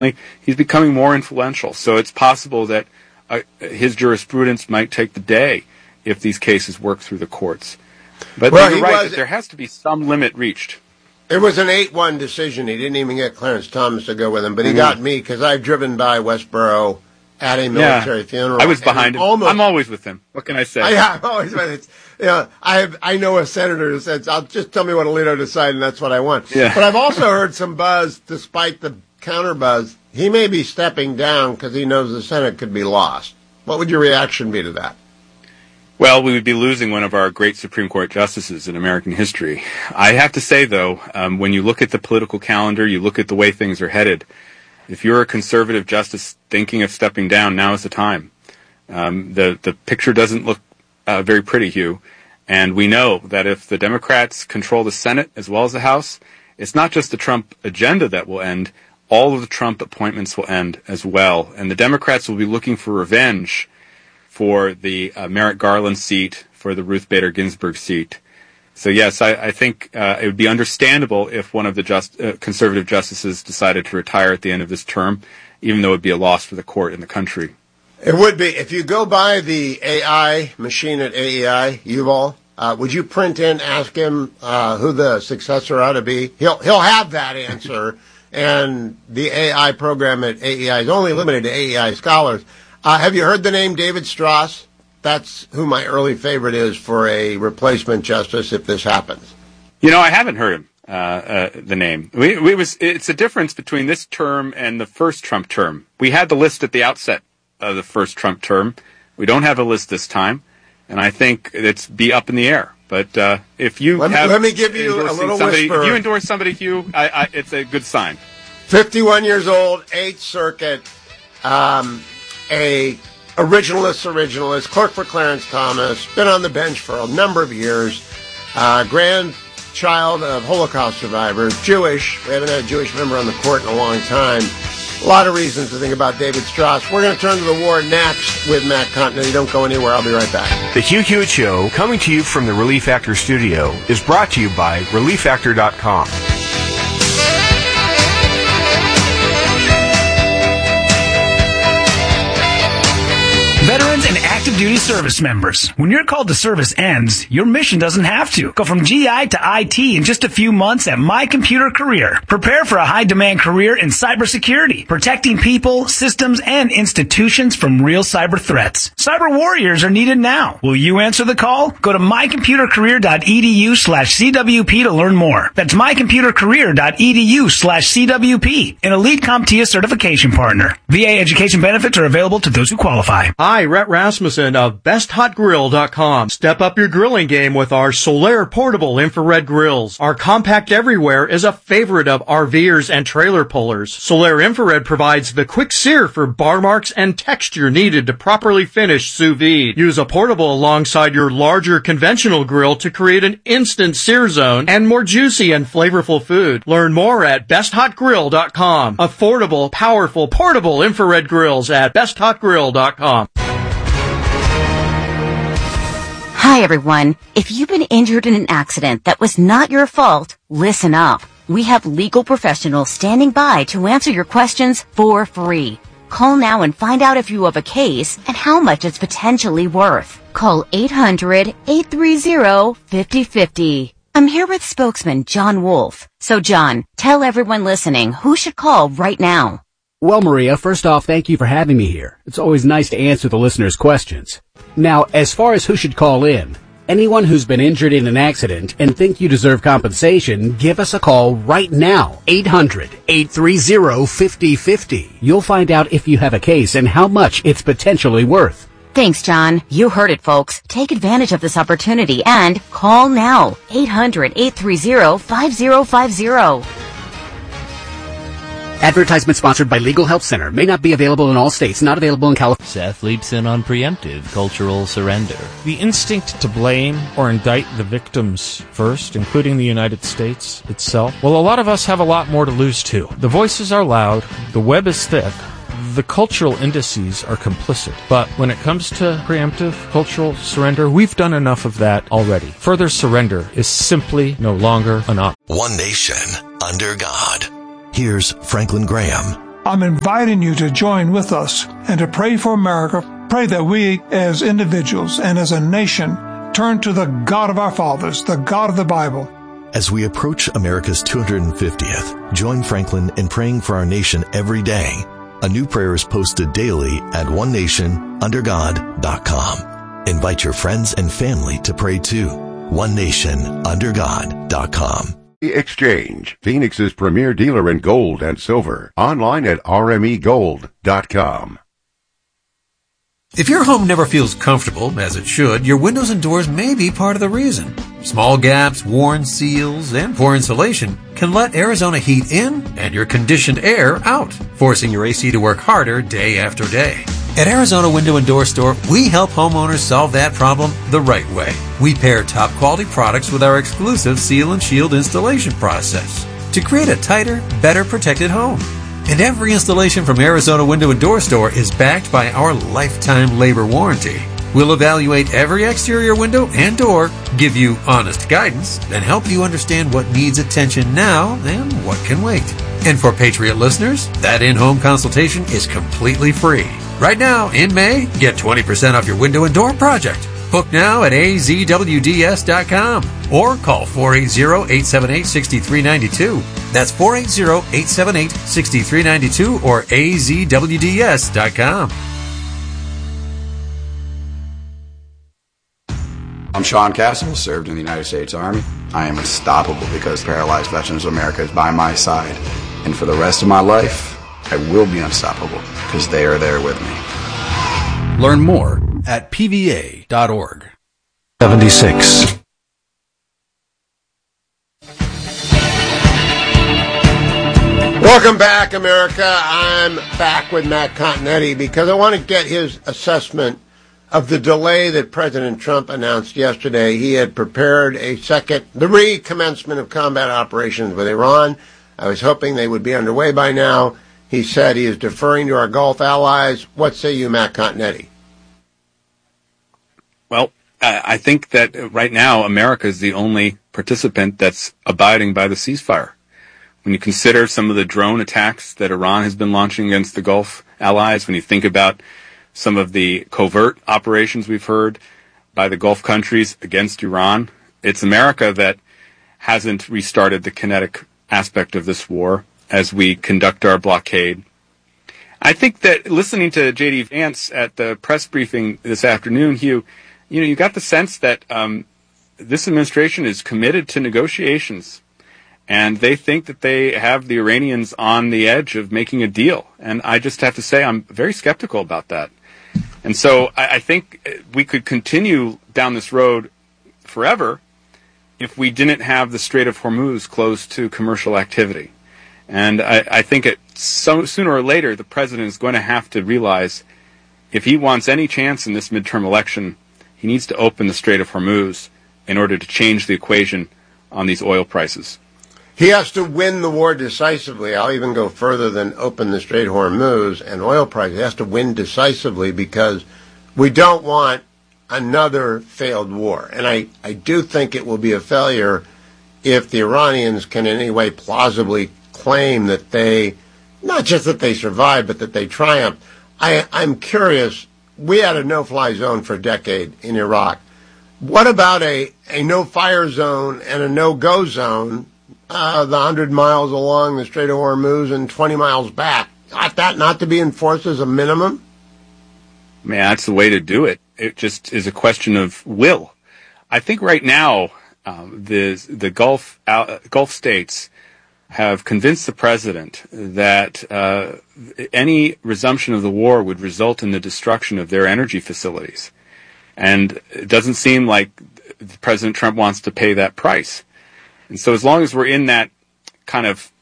he's becoming more influential. So it's possible that his jurisprudence might take the day if these cases work through the courts. But you're right that there has to be some limit reached. It was an 8-1 decision. He didn't even get Clarence Thomas to go with him, but he got me because I've driven by Westboro at a military funeral. I was behind him. I'm always with him. What can I say? I'm always with him. I know a senator who says, "I'll just tell me what Alito decided, and that's what I want." Yeah. But I've also heard some buzz, despite the counter buzz. He may be stepping down because he knows the Senate could be lost. What would your reaction be to that? Well, we would be losing one of our great Supreme Court justices in American history. I have to say, though, when you look at the political calendar, you look at the way things are headed, if you're a conservative justice thinking of stepping down, now is the time. The picture doesn't look very pretty, Hugh. And we know that if the Democrats control the Senate as well as the House, it's not just the Trump agenda that will end. All of the Trump appointments will end as well. And the Democrats will be looking for revenge for the Merrick Garland seat, for the Ruth Bader Ginsburg seat. So yes, I think it would be understandable if one of the conservative justices decided to retire at the end of this term, even though it would be a loss for the court and the country. It would be. If you go by the AI machine at AEI, Yuval, would you print in, ask him who the successor ought to be? He'll have that answer, and the AI program at AEI is only limited to AEI scholars. Have you heard the name David Strauss? That's who my early favorite is for a replacement justice if this happens. I haven't heard him, the name. It's a difference between this term and the first Trump term. We had the list at the outset of the first Trump term. We don't have a list this time, and I think it's be up in the air. But if you let me give you a little whisper. If you endorse somebody, Hugh, it's a good sign. 51 years old, 8th Circuit, a originalist, clerk for Clarence Thomas, been on the bench for a number of years, grandchild of Holocaust survivors, Jewish. We haven't had a Jewish member on the court in a long time. A lot of reasons to think about David Strauss. We're going to turn to the war next with Matt Continenty. Don't go anywhere. I'll be right back. The Hugh Hewitt Show, coming to you from the Relief Factor studio, is brought to you by ReliefFactor.com. Veterans and active duty service members. When your call to service ends, your mission doesn't have to. Go from GI to IT in just a few months at My Computer Career. Prepare for a high-demand career in cybersecurity, protecting people, systems, and institutions from real cyber threats. Cyber warriors are needed now. Will you answer the call? Go to mycomputercareer.edu/CWP to learn more. That's mycomputercareer.edu/CWP, an elite CompTIA certification partner. VA education benefits are available to those who qualify. Hi, Rhett Rasmussen of BestHotGrill.com. Step up your grilling game with our Solaire portable infrared grills. Our compact everywhere is a favorite of RVers and trailer pullers. Solaire infrared provides the quick sear for bar marks and texture needed to properly finish sous vide. Use a portable alongside your larger conventional grill to create an instant sear zone and more juicy and flavorful food. Learn more at BestHotGrill.com. Affordable, powerful, portable infrared grills at BestHotGrill.com. Hi, everyone. If you've been injured in an accident that was not your fault, listen up. We have legal professionals standing by to answer your questions for free. Call now and find out if you have a case and how much it's potentially worth. Call 800-830-5050. I'm here with spokesman John Wolf. So, John, tell everyone listening who should call right now. Well, Maria, first off, thank you for having me here. It's always nice to answer the listeners' questions. Now, as far as who should call in, anyone who's been injured in an accident and think you deserve compensation, give us a call right now. 800-830-5050. You'll find out if you have a case and how much it's potentially worth. Thanks, John. You heard it, folks. Take advantage of this opportunity and call now. 800-830-5050. Advertisement sponsored by Legal Help Center. May not be available in all states. Not available in California. Seth leaps in on preemptive cultural surrender. The instinct to blame or indict the victims first, including the United States itself. Well, a lot of us have a lot more to lose too. The voices are loud. The web is thick. The cultural indices are complicit. But when it comes to preemptive cultural surrender, we've done enough of that already. Further surrender is simply no longer an option. One nation under God. Here's Franklin Graham. I'm inviting you to join with us and to pray for America. Pray that we as individuals and as a nation turn to the God of our fathers, the God of the Bible. As we approach America's 250th, join Franklin in praying for our nation every day. A new prayer is posted daily at onenationundergod.com. Invite your friends and family to pray too. onenationundergod.com. Exchange, Phoenix's premier dealer in gold and silver. Online at rmegold.com. If your home never feels comfortable, as it should, your windows and doors may be part of the reason. Small gaps, worn seals, and poor insulation can let Arizona heat in and your conditioned air out, forcing your AC to work harder day after day. At Arizona Window and Door Store, we help homeowners solve that problem the right way. We pair top quality products with our exclusive Seal and Shield installation process to create a tighter, better protected home. And every installation from Arizona Window and Door Store is backed by our lifetime labor warranty. We'll evaluate every exterior window and door, give you honest guidance, and help you understand what needs attention now and what can wait. And for Patriot listeners, that in-home consultation is completely free. Right now, in May, get 20% off your window and door project. Book now at azwds.com or call 480-878-6392. That's 480-878-6392 or azwds.com. I'm Sean Castle, served in the United States Army. I am unstoppable because Paralyzed Veterans of America is by my side. And for the rest of my life, I will be unstoppable because they are there with me. Learn more at pva.org. 76. Welcome back, America. I'm back with Matt Continetti because I want to get his assessment of the delay that President Trump announced yesterday. He had prepared the recommencement of combat operations with Iran. I was hoping they would be underway by now. He said he is deferring to our Gulf allies. What say you, Matt Continetti? Well, I think that right now America is the only participant that's abiding by the ceasefire. When you consider some of the drone attacks that Iran has been launching against the Gulf allies, when you think about some of the covert operations we've heard by the Gulf countries against Iran, it's America that hasn't restarted the kinetic aspect of this war as we conduct our blockade. I think that listening to J.D. Vance at the press briefing this afternoon, Hugh, you got the sense that this administration is committed to negotiations, and they think that they have the Iranians on the edge of making a deal. And I just have to say I'm very skeptical about that. And so I think we could continue down this road forever if we didn't have the Strait of Hormuz closed to commercial activity. And I think sooner or later the president is going to have to realize if he wants any chance in this midterm election, he needs to open the Strait of Hormuz in order to change the equation on these oil prices. He has to win the war decisively. I'll even go further than open the Strait of Hormuz and oil prices. He has to win decisively because we don't want another failed war. And I do think it will be a failure if the Iranians can in any way plausibly claim that they, not just that they survived, but that they triumphed. I'm curious. We had a no-fly zone for a decade in Iraq. What about a no-fire zone and a no-go zone, the 100 miles along the Strait of Hormuz and 20 miles back? Ought that not to be enforced as a minimum? Man, that's the way to do it. It just is a question of will. I think right now the Gulf states have convinced the president that any resumption of the war would result in the destruction of their energy facilities. And it doesn't seem like President Trump wants to pay that price. And so as long as we're in that kind of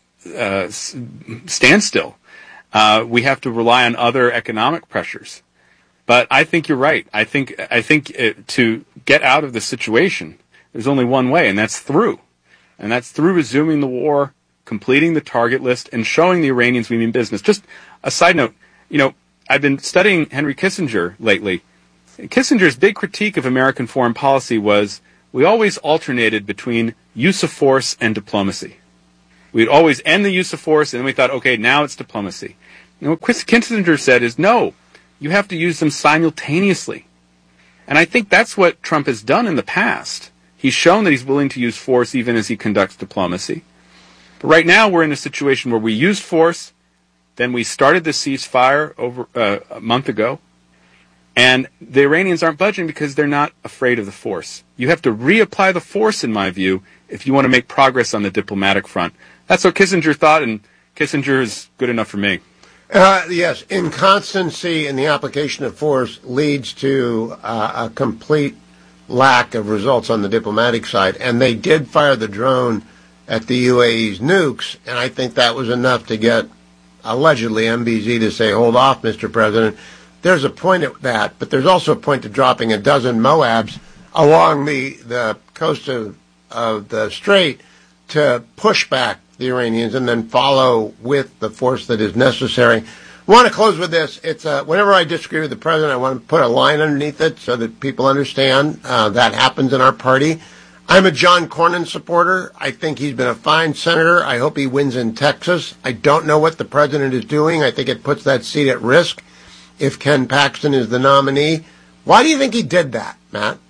standstill, we have to rely on other economic pressures. But I think you're right. I think to get out of the situation, there's only one way, and that's through. And that's through resuming the war, completing the target list, and showing the Iranians we mean business. Just a side note, I've been studying Henry Kissinger lately. Kissinger's big critique of American foreign policy was we always alternated between use of force and diplomacy. We'd always end the use of force, and then we thought, okay, now it's diplomacy. What Kissinger said is, no, you have to use them simultaneously. And I think that's what Trump has done in the past. He's shown that he's willing to use force even as he conducts diplomacy. But right now we're in a situation where we used force, then we started the ceasefire over a month ago, and the Iranians aren't budging because they're not afraid of the force. You have to reapply the force, in my view, if you want to make progress on the diplomatic front. That's what Kissinger thought, and Kissinger is good enough for me. Yes, inconstancy in the application of force leads to a complete lack of results on the diplomatic side. And they did fire the drone at the UAE's nukes, and I think that was enough to get, allegedly, MBZ to say, hold off, Mr. President. There's a point at that, but there's also a point to dropping a dozen Moabs along the coast of the Strait to push back the Iranians and then follow with the force that is necessary. I want to close with this. It's whenever I disagree with the president, I want to put a line underneath it so that people understand that happens in our party. I'm a John Cornyn supporter. I think he's been a fine senator. I hope he wins in Texas. I don't know what the president is doing. I think it puts that seat at risk if Ken Paxton is the nominee. Why do you think he did that, Matt?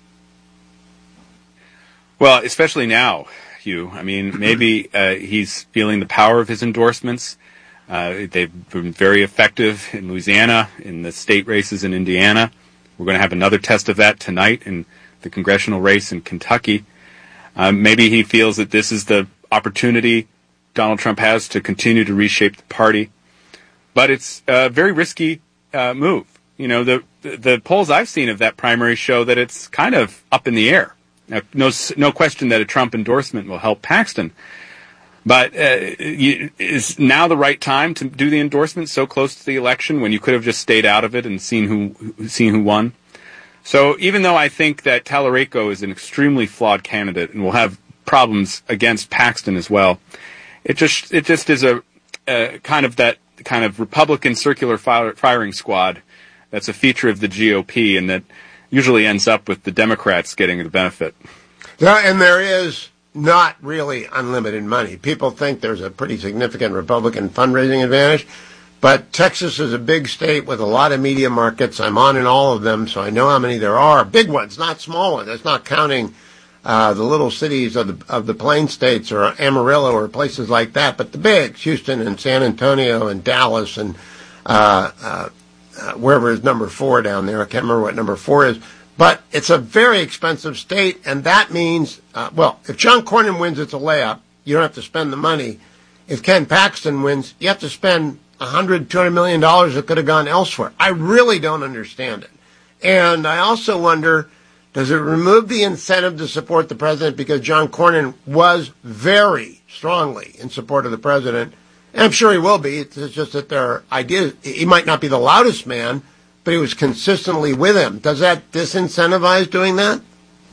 Well, especially now, Hugh. I mean, maybe he's feeling the power of his endorsements. They've been very effective in Louisiana, in the state races in Indiana. We're going to have another test of that tonight in the congressional race in Kentucky. Maybe he feels that this is the opportunity Donald Trump has to continue to reshape the party. But it's a very risky move. You know, the polls I've seen of that primary show that it's kind of up in the air. Now, no question that a Trump endorsement will help Paxton. But is now the right time to do the endorsement so close to the election when you could have just stayed out of it and seen who won? So even though I think that Tallarico is an extremely flawed candidate and will have problems against Paxton as well, it just is a kind of Republican circular firing squad that's a feature of the GOP and that usually ends up with the Democrats getting the benefit. Yeah, and there is not really unlimited money. People think there's a pretty significant Republican fundraising advantage, but Texas is a big state with a lot of media markets. I'm on in all of them, so I know how many there are. Big ones, not small ones. That's not counting the little cities of the Plain States or Amarillo or places like that, but the big, Houston and San Antonio and Dallas and wherever is number 4 down there. I can't remember what number 4 is. But it's a very expensive state, and that means, if John Cornyn wins, it's a layup. You don't have to spend the money. If Ken Paxton wins, you have to spend $200 million that could have gone elsewhere. I really don't understand it. And I also wonder, does it remove the incentive to support the president because John Cornyn was very strongly in support of the president? And I'm sure he will be. It's just that there are ideas. He might not be the loudest man, but he was consistently with him. Does that disincentivize doing that?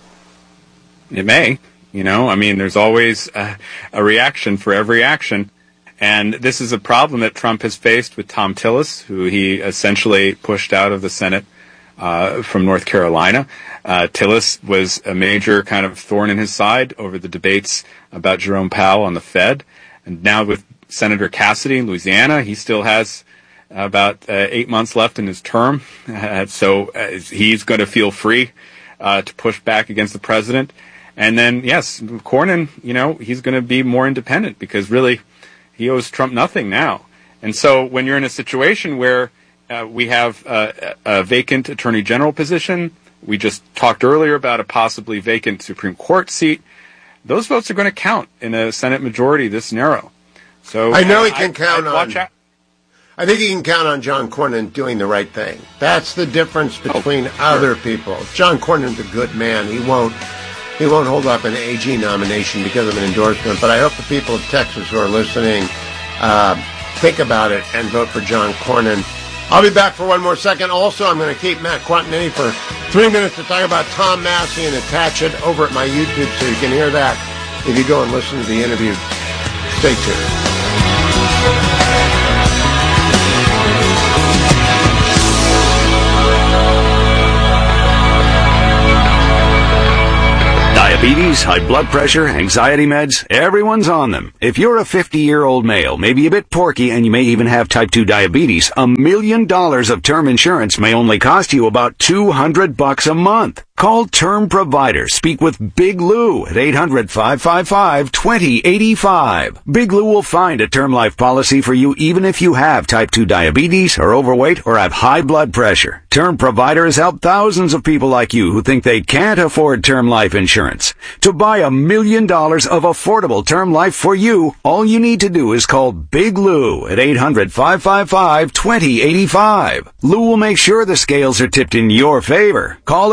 It may. You know, I mean, there's always a reaction for every action. And this is a problem that Trump has faced with Thom Tillis, who he essentially pushed out of the Senate from North Carolina. Tillis was a major kind of thorn in his side over the debates about Jerome Powell on the Fed. And now with Senator Cassidy in Louisiana, he still has about 8 months left in his term. So he's going to feel free to push back against the president. And then, yes, Cornyn, you know, he's going to be more independent because really he owes Trump nothing now. And so when you're in a situation where we have a vacant attorney general position, we just talked earlier about a possibly vacant Supreme Court seat, those votes are going to count in a Senate majority this narrow. So I know he can count on. I think he can count on John Cornyn doing the right thing. That's the difference between other people. John Cornyn's a good man. He won't hold up an AG nomination because of an endorsement. But I hope the people of Texas who are listening think about it and vote for John Cornyn. I'll be back for one more second. Also, I'm going to keep Matt Quantinini for 3 minutes to talk about Tom Massey and attach it over at my YouTube so you can hear that if you go and listen to the interview. Stay tuned. diabetes, high blood pressure, anxiety meds, everyone's on them. If you're a 50-year-old male, maybe a bit porky, and you may even have type 2 diabetes, $1 million of term insurance may only cost you about $200 a month. Call Term Provider. Speak with Big Lou at 800-555-2085. Big Lou will find a term life policy for you even if you have type 2 diabetes, are overweight, or have high blood pressure. Term Provider has helped thousands of people like you who think they can't afford term life insurance. To buy $1 million of affordable term life for you, all you need to do is call Big Lou at 800-555-2085. Lou will make sure the scales are tipped in your favor. Call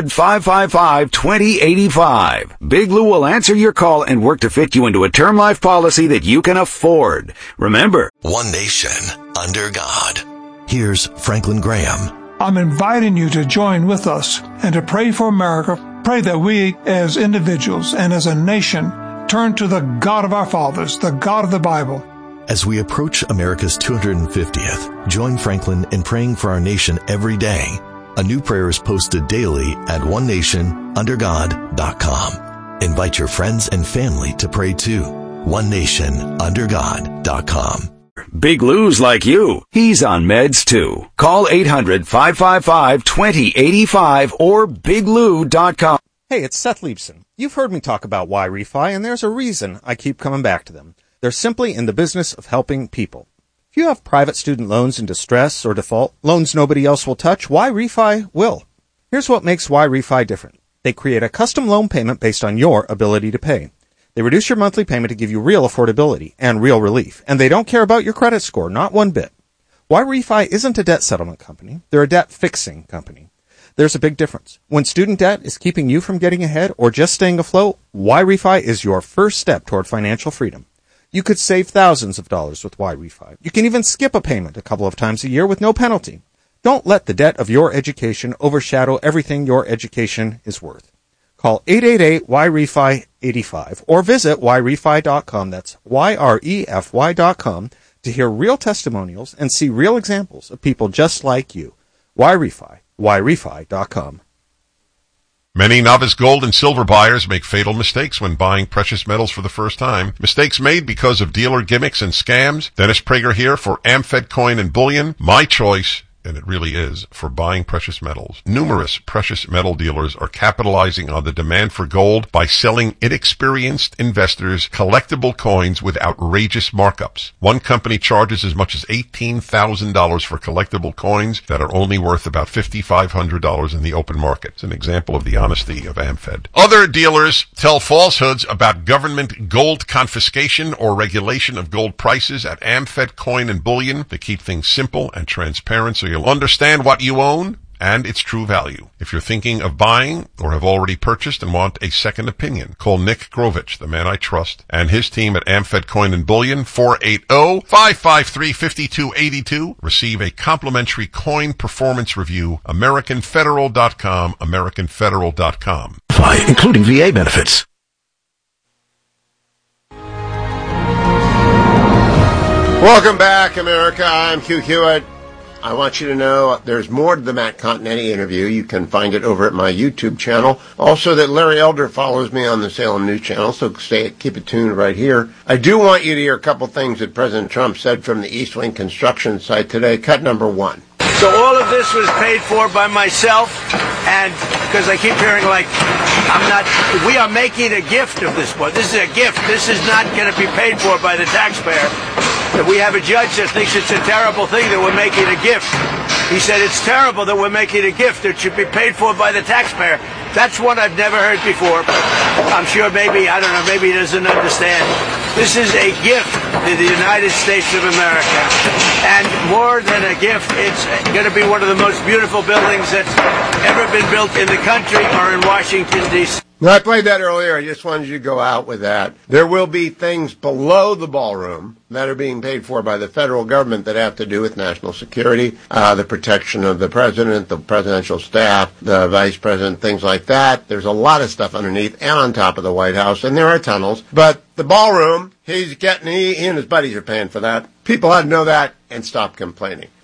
800-555-2085. Big Lou will answer your call and work to fit you into a term life policy that you can afford. Remember, One nation under God. Here's Franklin Graham. I'm inviting you to join with us and to pray for America. Pray that we as individuals and as a nation turn to the God of our fathers, the God of the Bible. As we approach America's 250th, join Franklin in praying for our nation every day. A new prayer is posted daily at onenationundergod.com. Invite your friends and family to pray too. onenationundergod.com. Big Lou's like you. He's on meds too. Call 800-555-2085 or biglou.com. Hey, it's Seth Leibson. You've heard me talk about Y-Refi, and there's a reason I keep coming back to them. They're simply in the business of helping people. If you have private student loans in distress or default, loans nobody else will touch, Y-Refi will. Here's what makes Y-Refi different. They create a custom loan payment based on your ability to pay. They reduce your monthly payment to give you real affordability and real relief, and they don't care about your credit score, not one bit. Y-Refi isn't a debt settlement company. They're a debt fixing company. There's a big difference. When student debt is keeping you from getting ahead or just staying afloat, Y-Refi is your first step toward financial freedom. You could save thousands of dollars with Y-Refi. You can even skip a payment a couple of times a year with no penalty. Don't let the debt of your education overshadow everything your education is worth. Call 888-YREFI-85 or visit YREFI.com. That's YREFY.com to hear real testimonials and see real examples of people just like you. YREFI. YREFI.com. Many novice gold and silver buyers make fatal mistakes when buying precious metals for the first time. Mistakes made because of dealer gimmicks and scams. Dennis Prager here for Amfed Coin and Bullion. My choice, and it really is, for buying precious metals. Numerous precious metal dealers are capitalizing on the demand for gold by selling inexperienced investors collectible coins with outrageous markups. One company charges as much as $18,000 for collectible coins that are only worth about $5,500 in the open market. It's an example of the honesty of Amfed. Other dealers tell falsehoods about government gold confiscation or regulation of gold prices at Amfed Coin and Bullion to keep things simple and transparent so you'll understand what you own and its true value. If you're thinking of buying or have already purchased and want a second opinion, call Nick Grovich, the man I trust, and his team at Amfed Coin and Bullion, 480-553-5282. Receive a complimentary coin performance review, AmericanFederal.com, AmericanFederal.com. Including VA benefits. Welcome back, America. I'm Hugh Hewitt. I want you to know there's more to the Matt Continetti interview. You can find it over at my YouTube channel. Also, that Larry Elder follows me on the Salem News Channel, so keep it tuned right here. I do want you to hear a couple things that President Trump said from the East Wing construction site today. Cut number 1. So all of this was paid for by myself, and because I keep hearing we are making a gift of this one. This is a gift. This is not going to be paid for by the taxpayer. We have a judge that thinks it's a terrible thing that we're making a gift. He said it's terrible that we're making a gift. It should be paid for by the taxpayer. That's one I've never heard before. I'm sure maybe he doesn't understand. This is a gift to the United States of America. And more than a gift, it's going to be one of the most beautiful buildings that's ever been built in the country or in Washington, D.C. Now, I played that earlier. I just wanted you to go out with that. There will be things below the ballroom that are being paid for by the federal government that have to do with national security, the protection of the president, the presidential staff, the vice president, things like that. There's a lot of stuff underneath and on top of the White House, and there are tunnels. But the ballroom, he and his buddies are paying for that. People ought to know that and stop complaining.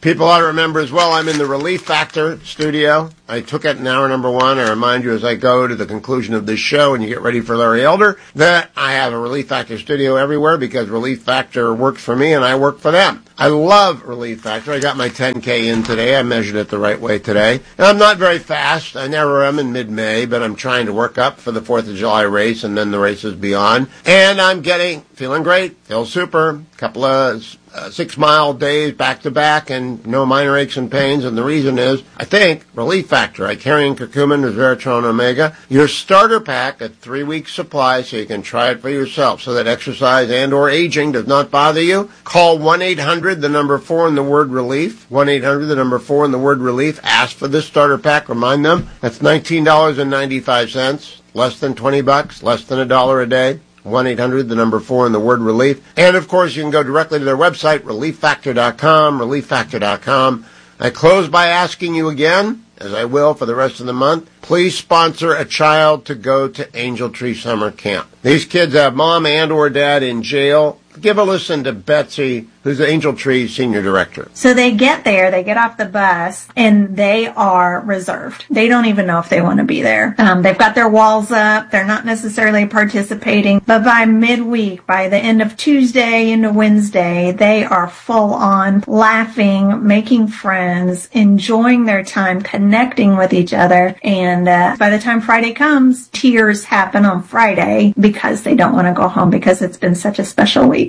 People ought to remember as well, I'm in the Relief Factor studio. I took it in hour number 1. I remind you as I go to the conclusion of this show and you get ready for Larry Elder that I have a Relief Factor studio everywhere because Relief Factor works for me and I work for them. I love Relief Factor. I got my 10K in today. I measured it the right way today. And I'm not very fast. I never am in mid-May, but I'm trying to work up for the 4th of July race and then the races beyond. And I'm feeling great, feel super, couple of 6-mile days back-to-back and no minor aches and pains. And the reason is, I think, Relief Factor, Icarian Curcumin, Resveratrol, Omega, your starter pack, a 3-week supply so you can try it for yourself so that exercise and or aging does not bother you. Call 1-800, the number 4 and the word relief. 1-800, the number 4 and the word relief. Ask for this starter pack. Remind them that's $19.95, less than $20, less than $1 a day. 1-800, the number 4 and the word relief. And of course, you can go directly to their website, relieffactor.com, relieffactor.com. I close by asking you again, as I will for the rest of the month, please sponsor a child to go to Angel Tree Summer Camp. These kids have mom and or dad in jail. Give a listen to Betsy, who's the Angel Tree Senior Director. So they get there, they get off the bus, and they are reserved. They don't even know if they want to be there. They've got their walls up. They're not necessarily participating. But by midweek, by the end of Tuesday into Wednesday, they are full on laughing, making friends, enjoying their time, connecting with each other. And by the time Friday comes, tears happen on Friday because they don't want to go home because it's been such a special week.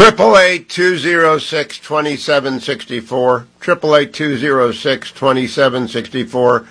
888-206-2764. 888-206-2764.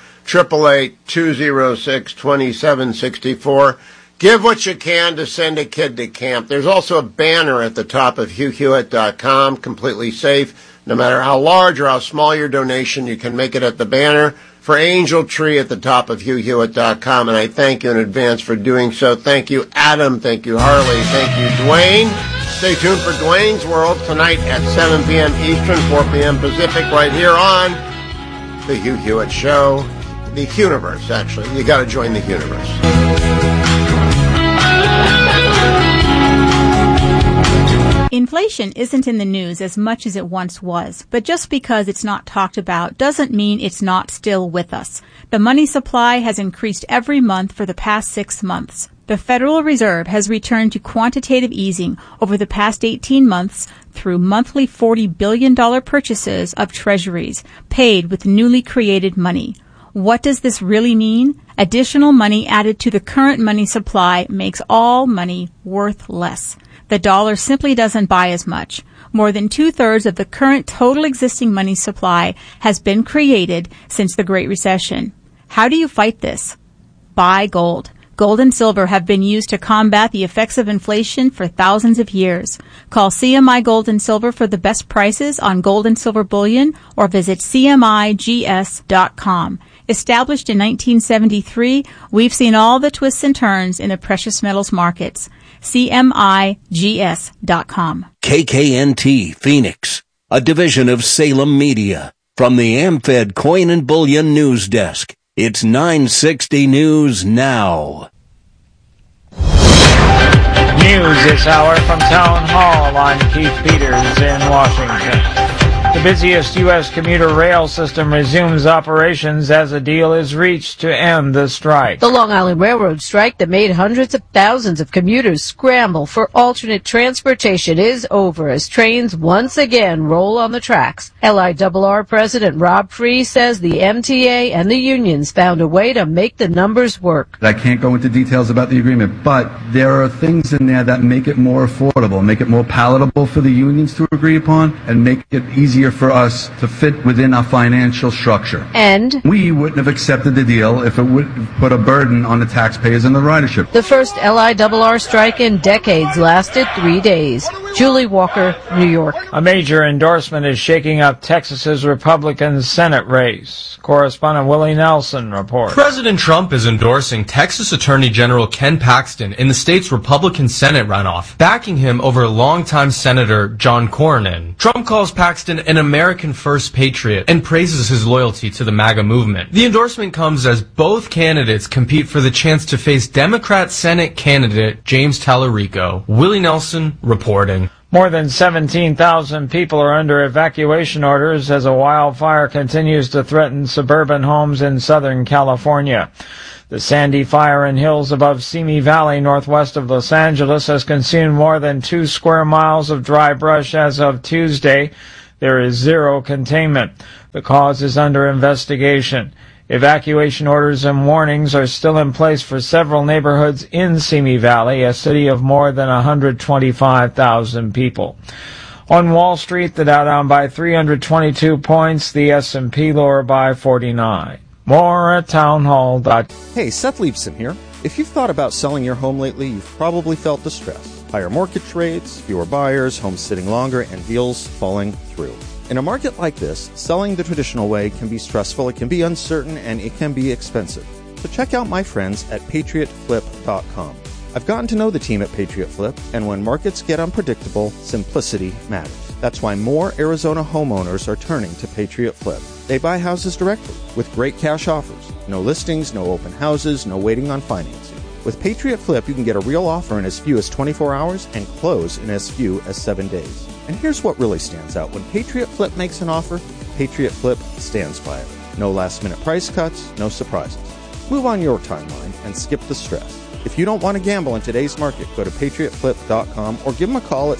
888-206-2764. Give what you can to send a kid to camp. There's also a banner at the top of HughHewitt.com, completely safe. No matter how large or how small your donation, you can make it at the banner for Angel Tree at the top of HughHewitt.com, and I thank you in advance for doing so. Thank you, Adam. Thank you, Harley. Thank you, Dwayne. Stay tuned for Dwayne's World tonight at 7 p.m. Eastern, 4 p.m. Pacific, right here on The Hugh Hewitt Show. The Universe, actually. You got to join the Universe. Inflation isn't in the news as much as it once was, but just because it's not talked about doesn't mean it's not still with us. The money supply has increased every month for the past 6 months. The Federal Reserve has returned to quantitative easing over the past 18 months through monthly $40 billion purchases of treasuries paid with newly created money. What does this really mean? Additional money added to the current money supply makes all money worth less. The dollar simply doesn't buy as much. More than 2/3 of the current total existing money supply has been created since the Great Recession. How do you fight this? Buy gold. Gold and silver have been used to combat the effects of inflation for thousands of years. Call CMI Gold and Silver for the best prices on gold and silver bullion or visit CMIGS.com. Established in 1973, we've seen all the twists and turns in the precious metals markets. CMIGS.com. KKNT Phoenix, a division of Salem Media. From the AmFed Coin and Bullion News Desk, it's 960 News Now. News this hour from Town Hall. I'm Keith Peters in Washington. The busiest U.S. commuter rail system resumes operations as a deal is reached to end the strike. The Long Island Railroad strike that made hundreds of thousands of commuters scramble for alternate transportation is over as trains once again roll on the tracks. LIRR President Rob Free says the MTA and the unions found a way to make the numbers work. I can't go into details about the agreement, but there are things in there that make it more affordable, make it more palatable for the unions to agree upon, and make it easier for us to fit within our financial structure. And we wouldn't have accepted the deal if it would put a burden on the taxpayers and the ridership. The first LIRR strike in decades lasted 3 days. Julie Walker, New York. A major endorsement is shaking up Texas's Republican Senate race. Correspondent Willie Nelson reports. President Trump is endorsing Texas Attorney General Ken Paxton in the state's Republican Senate runoff, backing him over longtime Senator John Cornyn. Trump calls Paxton an American first patriot and praises his loyalty to the MAGA movement. The endorsement comes as both candidates compete for the chance to face Democrat Senate candidate James Tallarico. Willie Nelson reporting. More than 17,000 people are under evacuation orders as a wildfire continues to threaten suburban homes in Southern California. The Sandy Fire in hills above Simi Valley, northwest of Los Angeles, has consumed more than 2 square miles of dry brush as of Tuesday. There is zero containment. The cause is under investigation. Evacuation orders and warnings are still in place for several neighborhoods in Simi Valley, a city of more than 125,000 people. On Wall Street, the Dow down by 322 points, the S&P lower by 49. More at townhall.com. Hey, Seth Leibson here. If you've thought about selling your home lately, you've probably felt distress. Higher mortgage rates, fewer buyers, homes sitting longer, and deals falling through. In a market like this, selling the traditional way can be stressful, it can be uncertain, and it can be expensive. So check out my friends at PatriotFlip.com. I've gotten to know the team at Patriot Flip, and when markets get unpredictable, simplicity matters. That's why more Arizona homeowners are turning to Patriot Flip. They buy houses directly with great cash offers. No listings, no open houses, no waiting on financing. With Patriot Flip, you can get a real offer in as few as 24 hours and close in as few as 7 days. And here's what really stands out. When Patriot Flip makes an offer, Patriot Flip stands by it. No last-minute price cuts, no surprises. Move on your timeline and skip the stress. If you don't want to gamble in today's market, go to PatriotFlip.com or give them a call at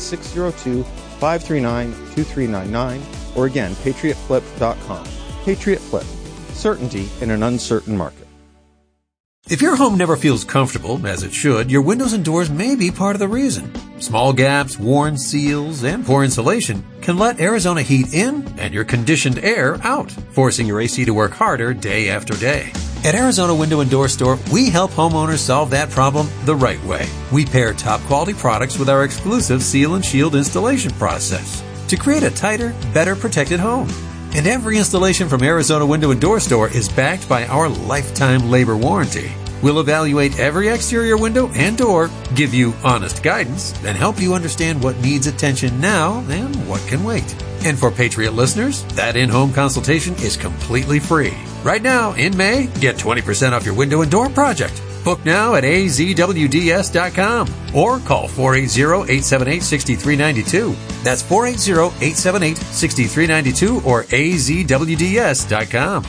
602-539-2399 or again, PatriotFlip.com. Patriot Flip. Certainty in an uncertain market. If your home never feels comfortable, as it should, your windows and doors may be part of the reason. Small gaps, worn seals, and poor insulation can let Arizona heat in and your conditioned air out, forcing your AC to work harder day after day. At Arizona Window and Door Store, we help homeowners solve that problem the right way. We pair top quality products with our exclusive Seal and Shield installation process to create a tighter, better protected home. And every installation from Arizona Window and Door Store is backed by our lifetime labor warranty. We'll evaluate every exterior window and door, give you honest guidance, and help you understand what needs attention now and what can wait. And for Patriot listeners, that in-home consultation is completely free. Right now, in May, get 20% off your window and door project. Book now at azwds.com or call 480-878-6392. That's 480-878-6392 or azwds.com.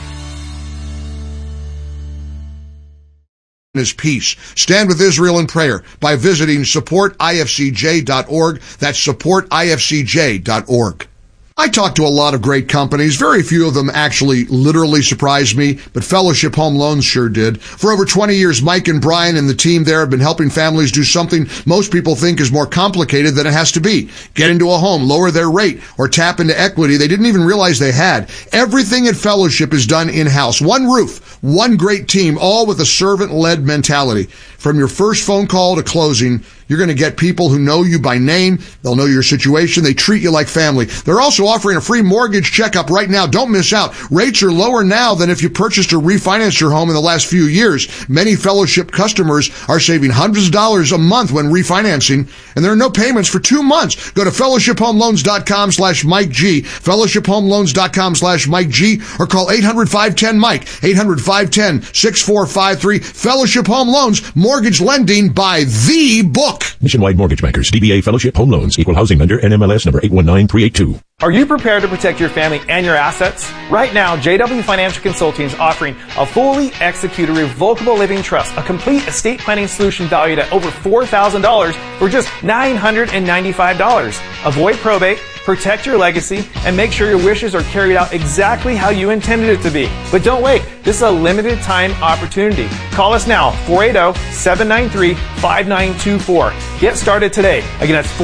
Is peace. Stand with Israel in prayer by visiting supportifcj.org. That's supportifcj.org. I talk to a lot of great companies. Very few of them actually literally surprised me, but Fellowship Home Loans sure did. For over 20 years, Mike and Brian and the team there have been helping families do something most people think is more complicated than it has to be. Get into a home, lower their rate, or tap into equity they didn't even realize they had. Everything at Fellowship is done in-house. One roof, one great team, all with a servant-led mentality. From your first phone call to closing, you're going to get people who know you by name. They'll know your situation. They treat you like family. They're also offering a free mortgage checkup right now. Don't miss out. Rates are lower now than if you purchased or refinanced your home in the last few years. Many Fellowship customers are saving hundreds of dollars a month when refinancing, and there are no payments for 2 months. Go to fellowshiphomeloans.com/Mike G, fellowshiphomeloans.com/Mike G, or call 800-510-MIKE, 800-510-6453. Fellowship Home Loans, mortgage lending by the book. Nationwide Mortgage Bankers, DBA Fellowship Home Loans, Equal Housing Lender, NMLS number 819382. Are you prepared to protect your family and your assets? Right now, JW Financial Consulting is offering a fully executed revocable living trust, a complete estate planning solution valued at over $4,000 for just $995. Avoid probate, protect your legacy, and make sure your wishes are carried out exactly how you intended it to be. But don't wait. This is a limited time opportunity. Call us now, 480-793-5924. Get started today. Again, that's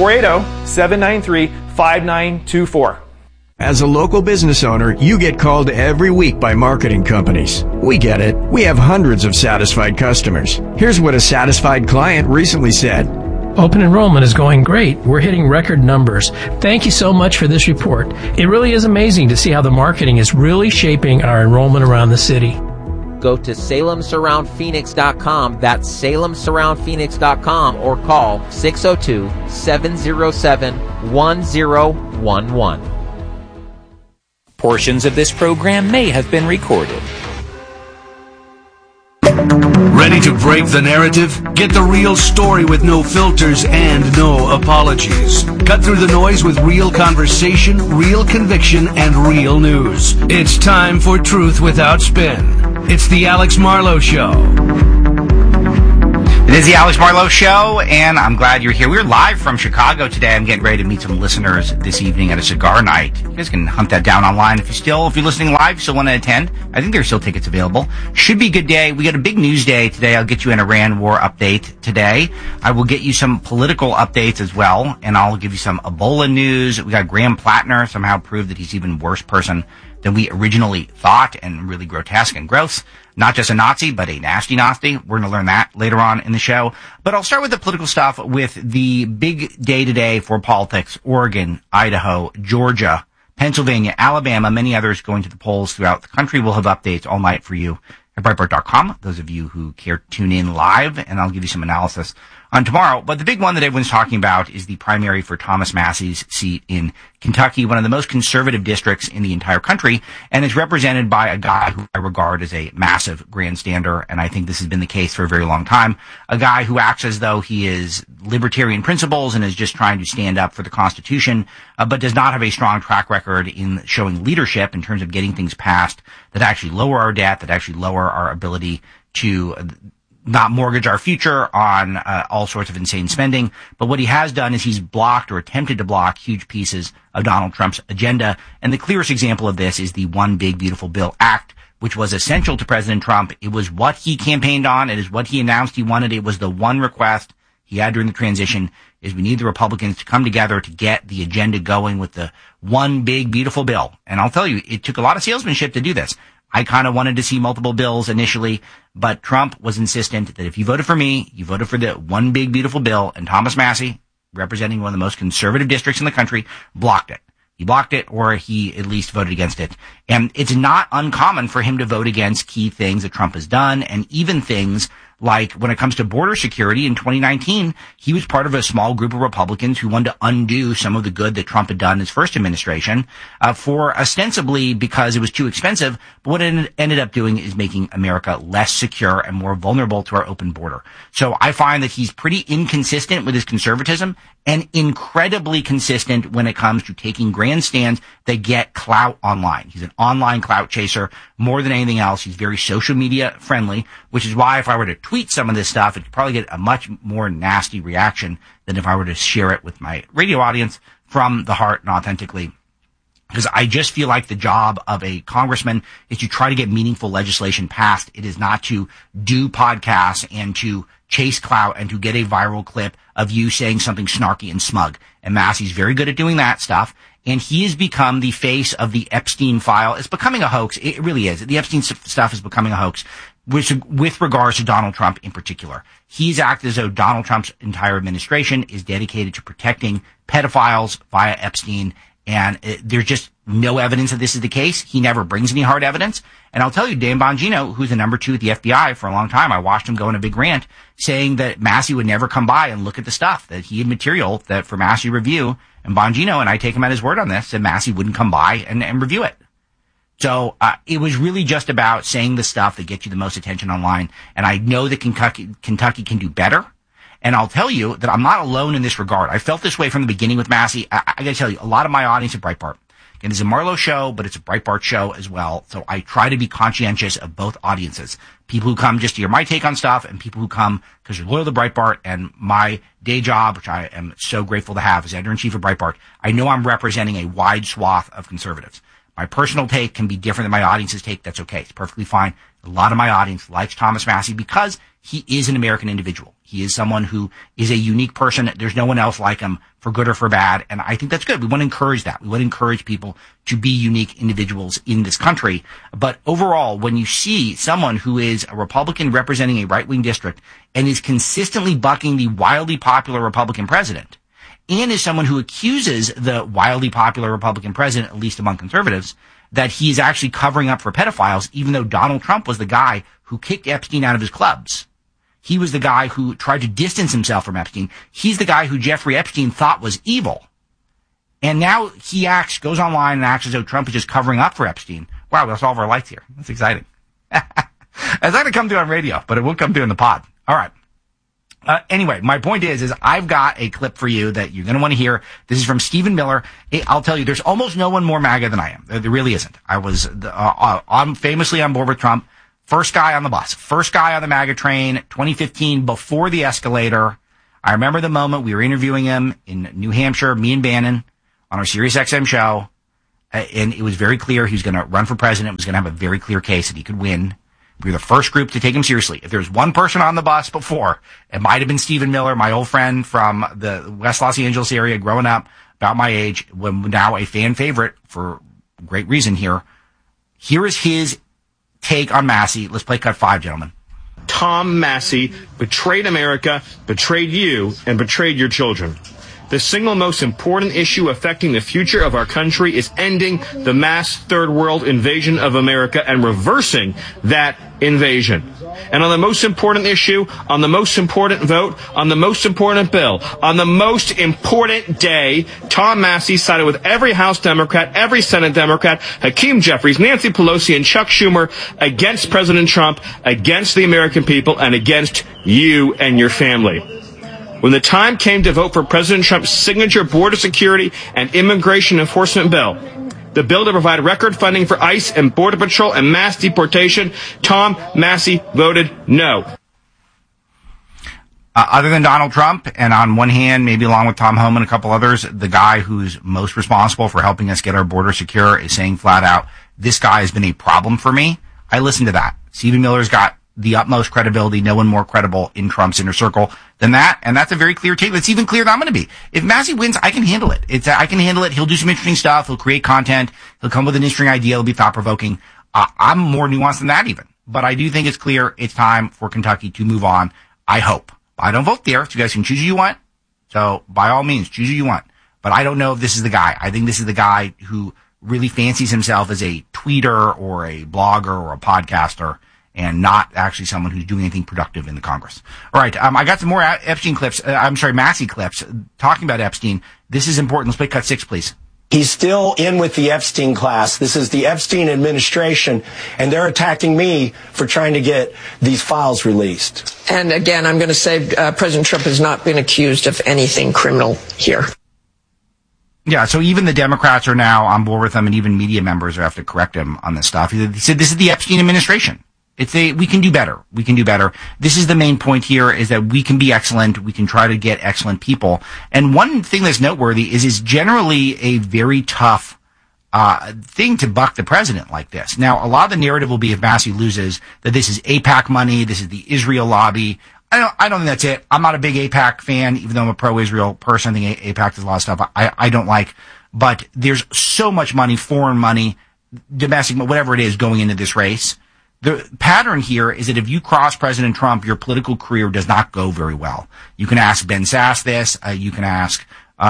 480-793-5924. As a local business owner, you get called every week by marketing companies. We get it. We have hundreds of satisfied customers. Here's what a satisfied client recently said. Open enrollment is going great. We're hitting record numbers. Thank you so much for this report. It really is amazing to see how the marketing is really shaping our enrollment around the city. Go to SalemSurroundPhoenix.com. That's SalemSurroundPhoenix.com or call 602-707-1011. Portions of this program may have been recorded. Ready to break the narrative? Get the real story with no filters and no apologies. Cut through the noise with real conversation, real conviction, and real news. It's time for Truth Without Spin. It's the Alex Marlowe Show. It is the Alex Marlowe Show, and I'm glad you're here. We're live from Chicago today. I'm getting ready to meet some listeners this evening at a cigar night. You guys can hunt that down online if you're listening live, you still want to attend. I think there's still tickets available. Should be a good day. We got a big news day today. I'll get you an Iran war update today. I will get you some political updates as well, and I'll give you some Ebola news. We got Graham Plattner somehow proved that he's even worse person than we originally thought, and really grotesque and gross. Not just a Nazi, but a nasty Nazi. We're going to learn that later on in the show. But I'll start with the political stuff with the big day today for politics. Oregon, Idaho, Georgia, Pennsylvania, Alabama, many others going to the polls throughout the country. We'll have updates all night for you at Breitbart.com, those of you who care to tune in live, and I'll give you some analysis on tomorrow. But the big one that everyone's talking about is the primary for Thomas Massie's seat in Kentucky, one of the most conservative districts in the entire country, and is represented by a guy who I regard as a massive grandstander, and I think this has been the case for a very long time. A guy who acts as though he is libertarian principles and is just trying to stand up for the Constitution, but does not have a strong track record in showing leadership in terms of getting things passed that actually lower our debt, that actually lower our ability to not mortgage our future on all sorts of insane spending. But what he has done is he's blocked or attempted to block huge pieces of Donald Trump's agenda. And the clearest example of this is the One Big Beautiful Bill Act, which was essential to President Trump. It was what he campaigned on. It is what he announced he wanted. It was the one request he had during the transition, is we need the Republicans to come together to get the agenda going with the One Big Beautiful Bill. And I'll tell you, it took a lot of salesmanship to do this. I kind of wanted to see multiple bills initially, but Trump was insistent that if you voted for me, you voted for the One Big Beautiful Bill, and Thomas Massie, representing one of the most conservative districts in the country, blocked it. He blocked it, or he at least voted against it. And it's not uncommon for him to vote against key things that Trump has done, and even things like when it comes to border security in 2019, he was part of a small group of Republicans who wanted to undo some of the good that Trump had done in his first administration, for ostensibly because it was too expensive. But what it ended up doing is making America less secure and more vulnerable to our open border. So I find that he's pretty inconsistent with his conservatism and incredibly consistent when it comes to taking grandstands that get clout online. He's an online clout chaser more than anything else. He's very social media friendly, which is why if I were to tweet some of this stuff, it'd probably get a much more nasty reaction than if I were to share it with my radio audience from the heart and authentically. Because I just feel like the job of a congressman is to try to get meaningful legislation passed. It is not to do podcasts and to chase clout and to get a viral clip of you saying something snarky and smug. And Massie's very good at doing that stuff. And he has become the face of the Epstein file. It's becoming a hoax. It really is. The Epstein stuff is becoming a hoax with regards to Donald Trump in particular. He's acted as though Donald Trump's entire administration is dedicated to protecting pedophiles via Epstein. And there's just no evidence that this is the case. He never brings any hard evidence. And I'll tell you, Dan Bongino, who's the number 2 at the FBI for a long time, I watched him go on a big rant saying that Massie would never come by and look at the stuff, that he had material that for Massie review. And Bongino, and I take him at his word on this, said Massie wouldn't come by and review it. So it was really just about saying the stuff that gets you the most attention online. And I know that Kentucky can do better. And I'll tell you that I'm not alone in this regard. I felt this way from the beginning with Massie. I got to tell you, a lot of my audience at Breitbart, and it's a Marlowe show, but it's a Breitbart show as well. So I try to be conscientious of both audiences. People who come just to hear my take on stuff, and people who come because they're loyal to Breitbart. And my day job, which I am so grateful to have as editor-in-chief of Breitbart, I know I'm representing a wide swath of conservatives. My personal take can be different than my audience's take. That's okay. It's perfectly fine. A lot of my audience likes Thomas Massie because he is an American individual. He is someone who is a unique person. There's no one else like him, for good or for bad. And I think that's good. We want to encourage that. We want to encourage people to be unique individuals in this country. But overall, when you see someone who is a Republican representing a right-wing district and is consistently bucking the wildly popular Republican president, and is someone who accuses the wildly popular Republican president, at least among conservatives, that he is actually covering up for pedophiles, even though Donald Trump was the guy who kicked Epstein out of his clubs. He was the guy who tried to distance himself from Epstein. He's the guy who Jeffrey Epstein thought was evil. And now he goes online and acts as though Trump is just covering up for Epstein. Wow, we'll solve our lights here. That's exciting. It's not going to come through on radio, but it will come through in the pod. All right. Anyway, my point is I've got a clip for you that you're going to want to hear. This is from Stephen Miller. I'll tell you, there's almost no one more MAGA than I am. There really isn't. I was I'm famously on board with Trump. First guy on the bus. First guy on the MAGA train, 2015, before the escalator. I remember the moment we were interviewing him in New Hampshire, me and Bannon, on our SiriusXM show. And it was very clear he was going to run for president, was going to have a very clear case that he could win. We were the first group to take him seriously. If there's one person on the bus before, it might have been Stephen Miller, my old friend from the West Los Angeles area, growing up, about my age, now a fan favorite for great reason here. Here is his take on Massie. Let's play cut 5, gentlemen. Tom Massie betrayed America, betrayed you, and betrayed your children. The single most important issue affecting the future of our country is ending the mass third world invasion of America and reversing that invasion. And on the most important issue, on the most important vote, on the most important bill, on the most important day, Tom Massie sided with every House Democrat, every Senate Democrat, Hakeem Jeffries, Nancy Pelosi, and Chuck Schumer against President Trump, against the American people, and against you and your family. When the time came to vote for President Trump's signature border security and immigration enforcement bill, the bill to provide record funding for ICE and Border Patrol and mass deportation, Tom Massie voted no. Other than Donald Trump, and on one hand, maybe along with Tom Homan and a couple others, the guy who's most responsible for helping us get our border secure is saying flat out, this guy has been a problem for me. I listened to that. Stephen Miller's got the utmost credibility, no one more credible in Trump's inner circle than that. And that's a very clear take. That's even clearer than I'm going to be. If Massie wins, I can handle it. I can handle it. He'll do some interesting stuff. He'll create content. He'll come with an interesting idea. It'll be thought provoking. I'm more nuanced than that even. But I do think it's clear it's time for Kentucky to move on. I hope. I don't vote there, so you guys can choose who you want. So by all means, choose who you want. But I don't know if this is the guy. I think this is the guy who really fancies himself as a tweeter or a blogger or a podcaster, and not actually someone who's doing anything productive in the Congress. All right, I got some more Epstein clips. Massie clips talking about Epstein. This is important. Let's play cut 6, please. He's still in with the Epstein class. This is the Epstein administration, and they're attacking me for trying to get these files released. And again, I'm going to say President Trump has not been accused of anything criminal here. Yeah, so even the Democrats are now on board with him, and even media members have to correct him on this stuff. He said this is the Epstein administration. We can do better. We can do better. This is the main point here, is that we can be excellent. We can try to get excellent people. And one thing that's noteworthy is it's generally a very tough thing to buck the president like this. Now, a lot of the narrative will be, if Massie loses, that this is AIPAC money, this is the Israel lobby. I don't think that's it. I'm not a big AIPAC fan, even though I'm a pro-Israel person. I think AIPAC does a lot of stuff I don't like. But there's so much money, foreign money, domestic, whatever it is, going into this race. The pattern here is that if you cross President Trump, your political career does not go very well. You can ask Ben Sass this. You can ask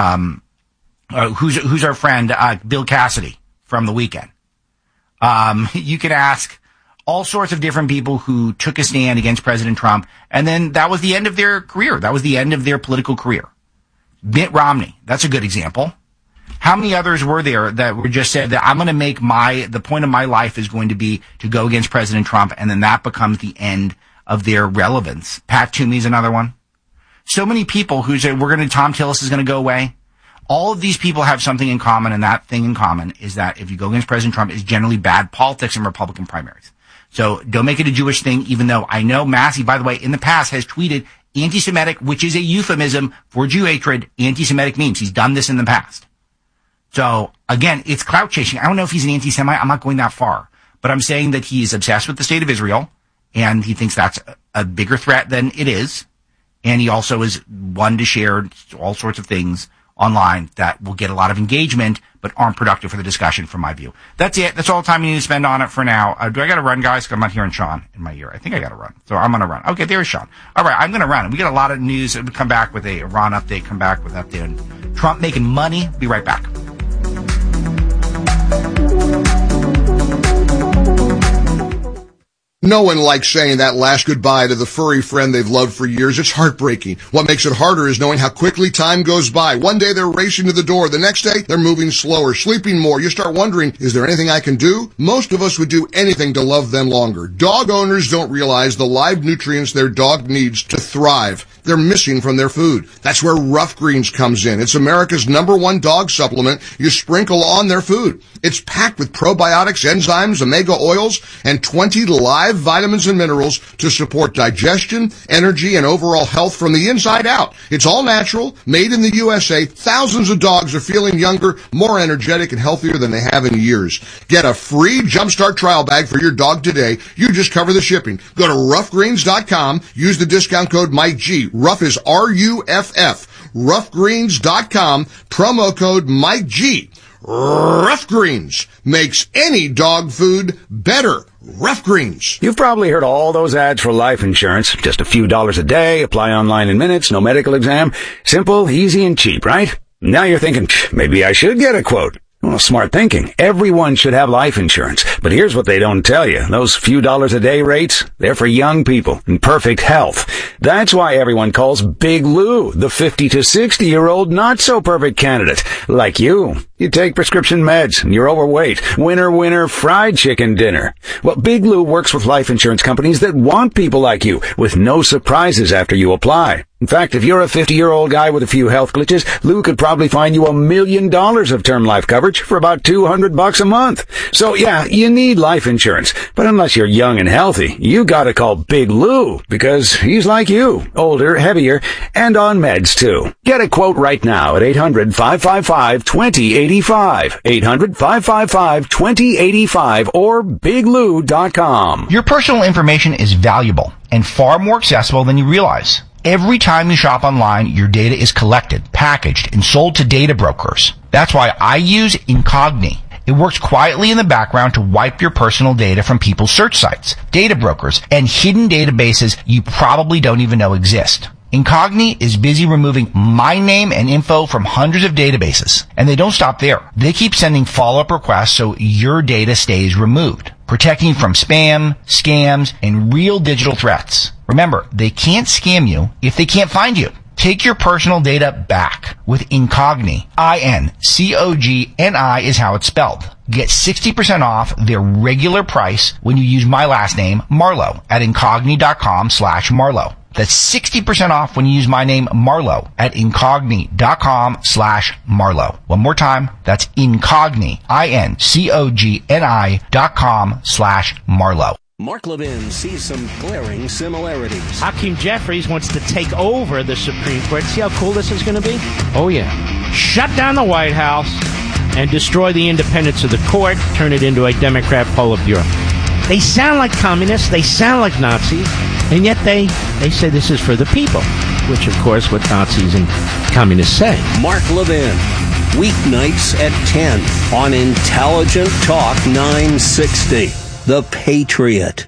who's our friend Bill Cassidy from The Weeknd. You can ask all sorts of different people who took a stand against President Trump, and then that was the end of their career. That was the end of their political career. Mitt Romney, that's a good example. How many others were there that were just said that I'm going to make the point of my life is going to be to go against President Trump, and then that becomes the end of their relevance? Pat Toomey's another one. So many people who say Tom Tillis is going to go away. All of these people have something in common, and that thing in common is that if you go against President Trump, it's generally bad politics in Republican primaries. So don't make it a Jewish thing, even though I know Massie, by the way, in the past has tweeted anti-Semitic, which is a euphemism for Jew hatred, anti-Semitic memes. He's done this in the past. So, again, it's clout chasing. I don't know if he's an anti-Semite. I'm not going that far. But I'm saying that he's obsessed with the state of Israel, and he thinks that's a bigger threat than it is. And he also is one to share all sorts of things online that will get a lot of engagement, but aren't productive for the discussion, from my view. That's it. That's all the time you need to spend on it for now. Do I got to run, guys? Because I'm not hearing Sean in my ear. I think I got to run. So I'm going to run. Okay, there's Sean. All right, I'm going to run. We got a lot of news. We'll come back with a Ron update, come back with an update on Trump making money. Be right back. No one likes saying that last goodbye to the furry friend they've loved for years. It's heartbreaking. What makes it harder is knowing how quickly time goes by. One day they're racing to the door. The next day they're moving slower, sleeping more. You start wondering, is there anything I can do? Most of us would do anything to love them longer. Dog owners don't realize the live nutrients their dog needs to thrive. They're missing from their food. That's where Rough Greens comes in. It's America's #1 dog supplement you sprinkle on their food. It's packed with probiotics, enzymes, omega oils, and 20 live vitamins and minerals to support digestion, energy, and overall health from the inside out. It's all natural, made in the USA. Thousands of dogs are feeling younger, more energetic, and healthier than they have in years. Get a free Jumpstart trial bag for your dog today. You just cover the shipping. Go to roughgreens.com. Use the discount code MikeG. Rough is R-U-F-F. Roughgreens.com. Promo code MikeG. Rough Greens makes any dog food better. Rough Greens. You've probably heard all those ads for life insurance. Just a few dollars a day, apply online in minutes, no medical exam. Simple, easy, and cheap, right? Now you're thinking, maybe I should get a quote. Well, smart thinking. Everyone should have life insurance. But here's what they don't tell you. Those few dollars a day rates, they're for young people in perfect health. That's why everyone calls Big Lou the 50 to 60-year-old not-so-perfect candidate. Like you. You take prescription meds and you're overweight. Winner, winner, fried chicken dinner. Well, Big Lou works with life insurance companies that want people like you with no surprises after you apply. In fact, if you're a 50-year-old guy with a few health glitches, Lou could probably find you $1 million of term life coverage for about $200 a month. So yeah, you need life insurance. But unless you're young and healthy, you gotta call Big Lou because he's like you. Older, heavier, and on meds too. Get a quote right now at 800-555-2085. 800-555-2085 or biglou.com. Your personal information is valuable and far more accessible than you realize. Every time you shop online, your data is collected, packaged, and sold to data brokers. That's why I use Incogni. It works quietly in the background to wipe your personal data from people's search sites, data brokers, and hidden databases you probably don't even know exist. Incogni is busy removing my name and info from hundreds of databases. And they don't stop there. They keep sending follow-up requests so your data stays removed, protecting you from spam, scams, and real digital threats. Remember, they can't scam you if they can't find you. Take your personal data back with Incogni. I-N-C-O-G-N-I is how it's spelled. Get 60% off their regular price when you use my last name, Marlowe, at Incogni.com/Marlowe. That's 60% off when you use my name, Marlowe, at Incogni.com/Marlowe. One more time, that's Incogni, INCOGNI.com/Marlowe. Mark Levin sees some glaring similarities. Hakeem Jeffries wants to take over the Supreme Court. See how cool this is going to be? Oh, yeah. Shut down the White House and destroy the independence of the court, turn it into a Democrat Politburo. They sound like communists, they sound like Nazis, and yet they say this is for the people, which, of course, what Nazis and communists say. Mark Levin, weeknights at 10 on Intelligent Talk 960. The Patriot.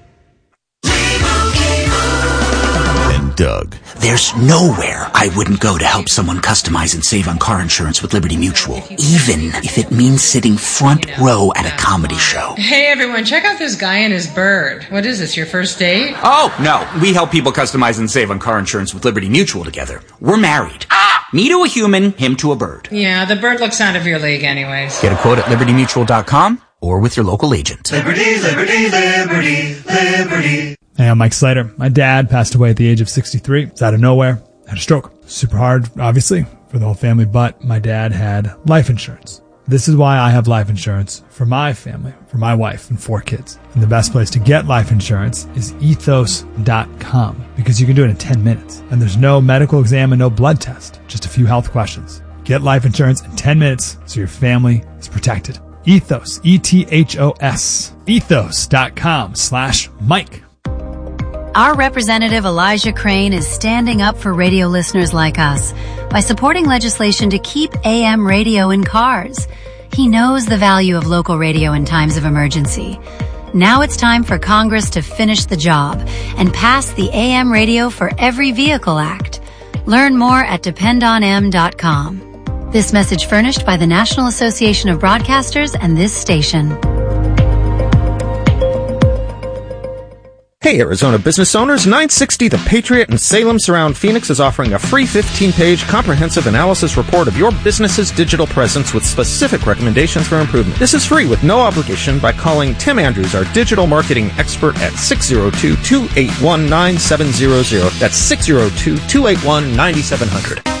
And Doug. There's nowhere I wouldn't go to help someone customize and save on car insurance with Liberty Mutual, even if it means sitting front row at a comedy show. Hey everyone, check out this guy and his bird. What is this, your first date? Oh, no. We help people customize and save on car insurance with Liberty Mutual together. We're married. Me to a human, him to a bird. Yeah, the bird looks out of your league anyways. Get a quote at LibertyMutual.com or with your local agent. Liberty, liberty, liberty, liberty. Hey, I'm Mike Slater. My dad passed away at the age of 63. It's out of nowhere. Had a stroke. Super hard, obviously, for the whole family, but my dad had life insurance. This is why I have life insurance for my family, for my wife and 4 kids. And the best place to get life insurance is ethos.com because you can do it in 10 minutes. And there's no medical exam and no blood test, just a few health questions. Get life insurance in 10 minutes so your family is protected. Ethos, E-T-H-O-S, ethos.com/Mike. Our representative Elijah Crane is standing up for radio listeners like us by supporting legislation to keep AM radio in cars. He knows the value of local radio in times of emergency. Now it's time for Congress to finish the job and pass the AM Radio for Every Vehicle Act. Learn more at dependonm.com. This message furnished by the National Association of Broadcasters and this station. Hey, Arizona business owners, 960 The Patriot in Salem Surround Phoenix is offering a free 15-page comprehensive analysis report of your business's digital presence with specific recommendations for improvement. This is free with no obligation by calling Tim Andrews, our digital marketing expert, at 602-281-9700. That's 602-281-9700.